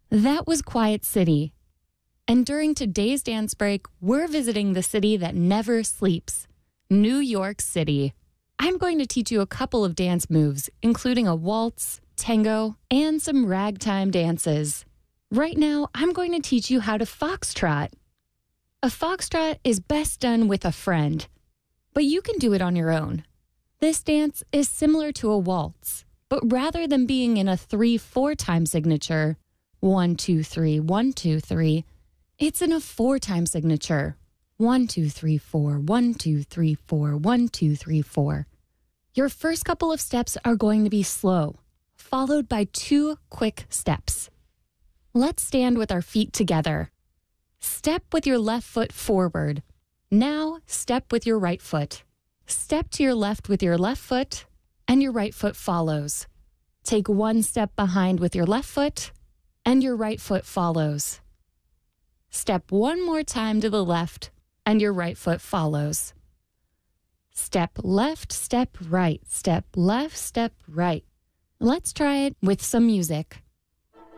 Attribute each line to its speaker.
Speaker 1: That was Quiet City. And during today's dance break, we're visiting the city that never sleeps, New York City. I'm going to teach you a couple of dance moves, including a waltz, tango, and some ragtime dances. Right now, I'm going to teach you how to foxtrot. A foxtrot is best done with a friend, but you can do it on your own. This dance is similar to a waltz, but rather than being in a 3/4 time signature, 1, 2, 3, 1, 2, 3, it's in a 4-time signature, 1, 2, 3, 4, 1, 2, 3, 4, 1, 2, 3, 4. Your first couple of steps are going to be slow, followed by 2 quick steps. Let's stand with our feet together. Step with your left foot forward. Now step with your right foot. Step to your left with your left foot, and your right foot follows. Take 1 step behind with your left foot, and your right foot follows. Step 1 more time to the left, and your right foot follows. Step left, step right, step left, step right. Let's try it with some music.